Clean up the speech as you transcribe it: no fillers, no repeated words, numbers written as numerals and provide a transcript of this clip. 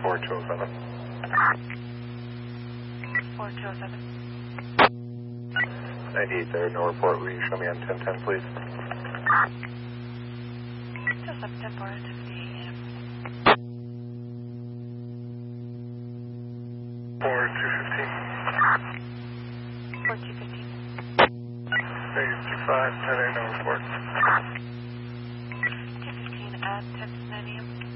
4207. 4207. 98 there, no report. Will you show me on 1010, please? Just up 10 4 to 50 AM. 4215. 4215. Negative 25, 10 no report. 215 at 10 9 AM.